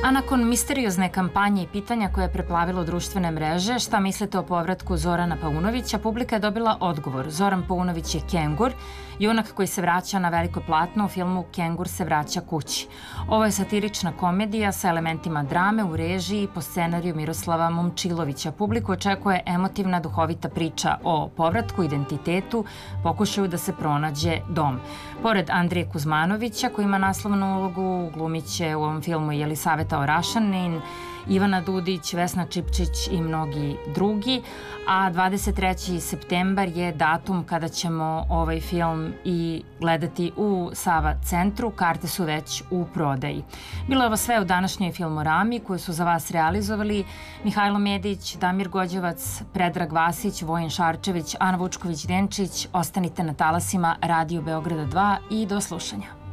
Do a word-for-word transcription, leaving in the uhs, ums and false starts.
A nakon misteriozne kampanje i pitanja koje je preplavilo društvene mreže, šta mislite o povratku Zorana Paunovića, publika je dobila odgovor. Zoran Paunović je Kengur, junak koji se vraća na veliko platno u filmu Kengur se vraća kući. Ovo je satirična komedija sa elementima drame u režiji po scenariju Miroslava Momčilovića. Publiku očekuje emotivna, duhovita priča o povratku, identitetu, pokušaju da se pronađe dom. Pored Andrije Kuzmanovića, koji ima naslovnu ulogu, glumit će u ovom filmu i Jelisaveta Orašanin, Ivana Dudić, Vesna Čipčić i mnogi drugi, a dvadeset treći septembar je datum kada ćemo ovaj film i gledati u Sava centru. Karte su već u prodaji. Bilo je ovo sve u današnjoj Filmorami koju su za vas realizovali Mihajlo Medić, Damir Gođevac, Predrag Vasić, Vojin Šarčević, Ana Vučković-Denčić. Ostanite na talasima Radio Beograda dva i do slušanja.